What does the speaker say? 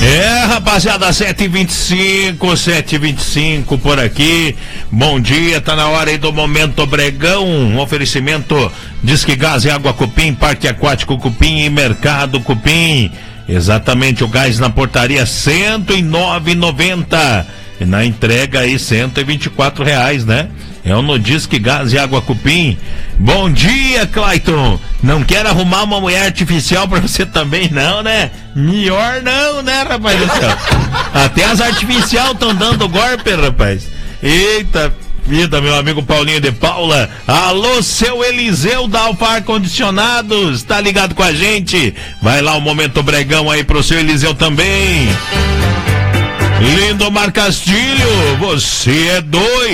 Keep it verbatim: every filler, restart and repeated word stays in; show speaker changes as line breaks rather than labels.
É, rapaziada, sete e vinte e cinco, sete e vinte e cinco por aqui. Bom dia, tá na hora aí do Momento Bregão. Um oferecimento Disque Gás e Água Cupim, Parque Aquático Cupim e Mercado Cupim. Exatamente, o gás na portaria cento e nove reais e noventa centavos. E na entrega aí cento e vinte e quatro reais, né? É o no Disque Gás e Água Cupim. Bom dia, Clayton. Não quer arrumar uma mulher artificial pra você também, não, né? Melhor não, né, rapaz do céu? Até as artificiais estão dando golpe, rapaz. Eita vida, meu amigo Paulinho de Paula. Alô, seu Eliseu da Alfa Ar Condicionados, tá ligado com a gente? Vai lá o Momento Bregão aí pro seu Eliseu também. Lindomar Castilho, você é doido.